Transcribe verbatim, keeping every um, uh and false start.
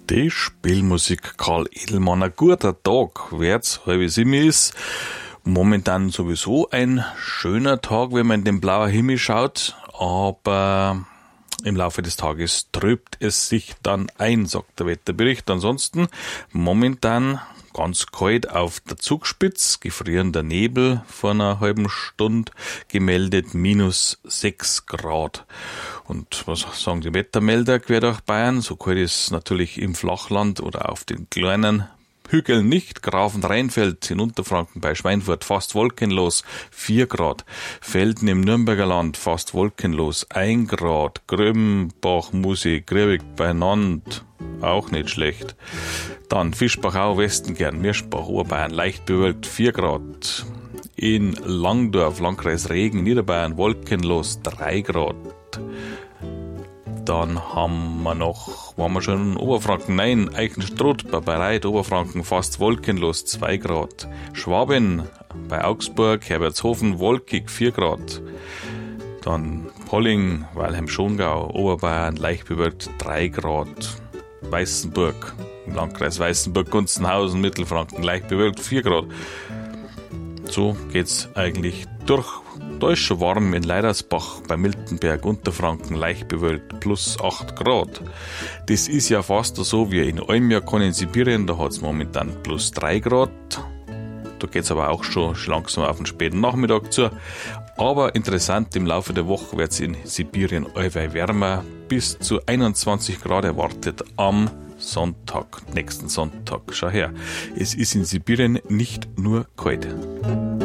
Die Spielmusik Karl Edelmann. Ein guter Tag, wird's, halb sieben ist. Momentan sowieso ein schöner Tag, wenn man in den blauen Himmel schaut, aber im Laufe des Tages trübt es sich dann ein, sagt der Wetterbericht. Ansonsten momentan ganz kalt auf der Zugspitze, gefrierender Nebel vor einer halben Stunde gemeldet, minus sechs Grad. Und was sagen die Wettermelder quer durch Bayern? So kalt ist natürlich im Flachland oder auf den kleinen Hügeln nicht. Grafenrheinfeld in Unterfranken bei Schweinfurt fast wolkenlos, vier Grad. Felden im Nürnberger Land fast wolkenlos, ein Grad. Gröbenbach, Musi, Griebig bei Nandt, auch nicht schlecht. Dann Fischbachau, Westengern, Mirschbach, Oberbayern, leicht bewölkt, vier Grad. In Langdorf, Landkreis Regen, Niederbayern, wolkenlos, drei Grad. Dann haben wir noch, waren wir schon in Oberfranken, nein, Eichenstruth bei Bereit, Oberfranken fast wolkenlos, zwei Grad. Schwaben bei Augsburg, Herbertshofen, wolkig, vier Grad. Dann Polling, Weilheim-Schongau, Oberbayern, leicht bewölkt, drei Grad. Weißenburg, im Landkreis Weißenburg, Gunzenhausen, Mittelfranken, leicht bewölkt, vier Grad. So geht's eigentlich durch. Da ist schon warm in Leidersbach bei Miltenberg, Unterfranken, leicht bewölkt, plus acht Grad. Das ist ja fast so wie in Olmjakan in Sibirien, da hat's momentan plus drei Grad. Da geht's aber auch schon langsam auf den späten Nachmittag zu. Aber interessant, im Laufe der Woche wird's in Sibirien allweil wärmer, bis zu einundzwanzig Grad erwartet am Sonntag, nächsten Sonntag. Schau her, es ist in Sibirien nicht nur kalt.